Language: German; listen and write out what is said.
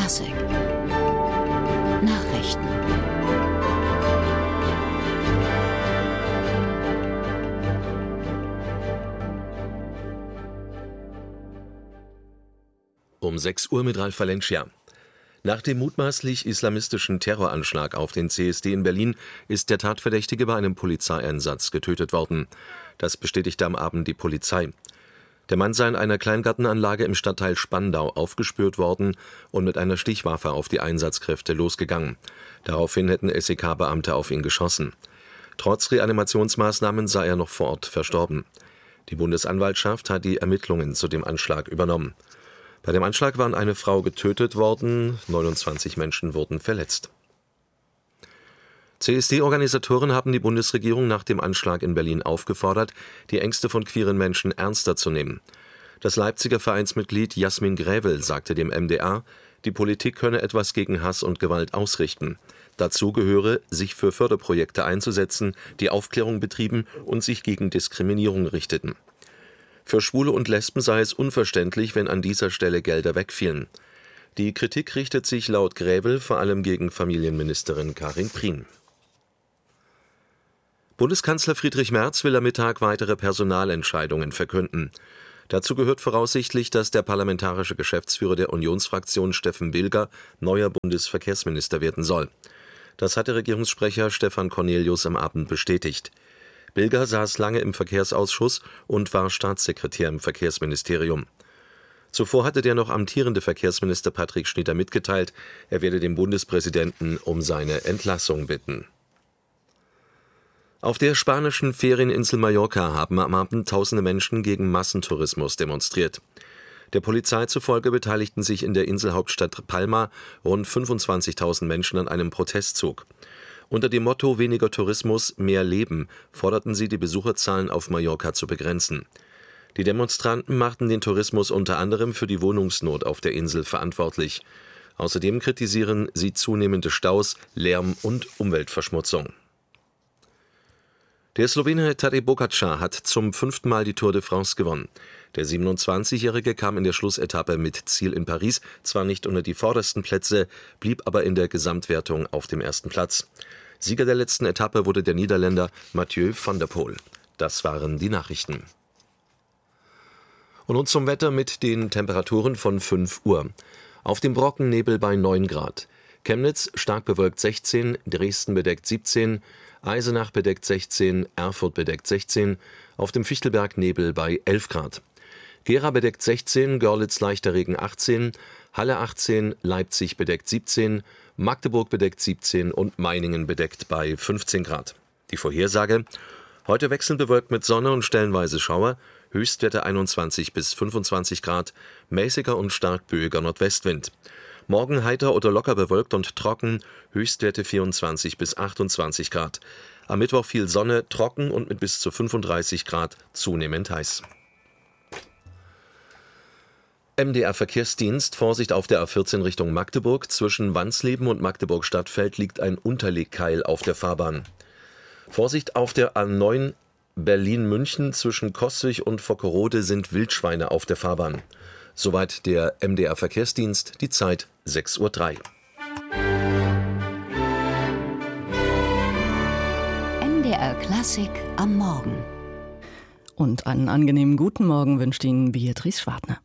Klassik Nachrichten. Um 6 Uhr mit Ralf Valencia. Nach dem mutmaßlich islamistischen Terroranschlag auf den CSD in Berlin ist der Tatverdächtige bei einem Polizeieinsatz getötet worden. Das bestätigte am Abend die Polizei. Der Mann sei in einer Kleingartenanlage im Stadtteil Spandau aufgespürt worden und mit einer Stichwaffe auf die Einsatzkräfte losgegangen. Daraufhin hätten SEK-Beamte auf ihn geschossen. Trotz Reanimationsmaßnahmen sei er noch vor Ort verstorben. Die Bundesanwaltschaft hat die Ermittlungen zu dem Anschlag übernommen. Bei dem Anschlag waren eine Frau getötet worden, 29 Menschen wurden verletzt. CSD-Organisatoren haben die Bundesregierung nach dem Anschlag in Berlin aufgefordert, die Ängste von queeren Menschen ernster zu nehmen. Das Leipziger Vereinsmitglied Jasmin Gräwel sagte dem MDR, die Politik könne etwas gegen Hass und Gewalt ausrichten. Dazu gehöre, sich für Förderprojekte einzusetzen, die Aufklärung betrieben und sich gegen Diskriminierung richteten. Für Schwule und Lesben sei es unverständlich, wenn an dieser Stelle Gelder wegfielen. Die Kritik richtet sich laut Gräwel vor allem gegen Familienministerin Karin Prien. Bundeskanzler Friedrich Merz will am Mittag weitere Personalentscheidungen verkünden. Dazu gehört voraussichtlich, dass der parlamentarische Geschäftsführer der Unionsfraktion Steffen Bilger neuer Bundesverkehrsminister werden soll. Das hatte Regierungssprecher Stefan Cornelius am Abend bestätigt. Bilger saß lange im Verkehrsausschuss und war Staatssekretär im Verkehrsministerium. Zuvor hatte der noch amtierende Verkehrsminister Patrick Schneider mitgeteilt, er werde den Bundespräsidenten um seine Entlassung bitten. Auf der spanischen Ferieninsel Mallorca haben am Abend tausende Menschen gegen Massentourismus demonstriert. Der Polizei zufolge beteiligten sich in der Inselhauptstadt Palma rund 25.000 Menschen an einem Protestzug. Unter dem Motto »Weniger Tourismus, mehr Leben« forderten sie, die Besucherzahlen auf Mallorca zu begrenzen. Die Demonstranten machten den Tourismus unter anderem für die Wohnungsnot auf der Insel verantwortlich. Außerdem kritisieren sie zunehmende Staus, Lärm und Umweltverschmutzung. Der Slowene Tadej Pogačar hat zum 5. Mal die Tour de France gewonnen. Der 27-Jährige kam in der Schlussetappe mit Ziel in Paris zwar nicht unter die vordersten Plätze, blieb aber in der Gesamtwertung auf dem ersten Platz. Sieger der letzten Etappe wurde der Niederländer Mathieu van der Poel. Das waren die Nachrichten. Und nun zum Wetter mit den Temperaturen von 5 Uhr. Auf dem Brocken Nebel bei 9 Grad. Chemnitz stark bewölkt 16, Dresden bedeckt 17, Eisenach bedeckt 16, Erfurt bedeckt 16, auf dem Fichtelberg Nebel bei 11 Grad. Gera bedeckt 16, Görlitz leichter Regen 18, Halle 18, Leipzig bedeckt 17, Magdeburg bedeckt 17 und Meiningen bedeckt bei 15 Grad. Die Vorhersage: Heute wechselnd bewölkt mit Sonne und stellenweise Schauer, Höchstwerte 21 bis 25 Grad, mäßiger und stark böiger Nordwestwind. Morgen heiter oder locker bewölkt und trocken, Höchstwerte 24 bis 28 Grad. Am Mittwoch viel Sonne, trocken und mit bis zu 35 Grad zunehmend heiß. MDR Verkehrsdienst: Vorsicht auf der A14 Richtung Magdeburg. Zwischen Wansleben und Magdeburg-Stadtfeld liegt ein Unterlegkeil auf der Fahrbahn. Vorsicht auf der A9 Berlin-München. Zwischen Coswig und Vockerode sind Wildschweine auf der Fahrbahn. Soweit der MDR Verkehrsdienst, die Zeit 6:03 Uhr. MDR Klassik am Morgen. Und einen angenehmen guten Morgen wünscht Ihnen Beatrice Schwartner.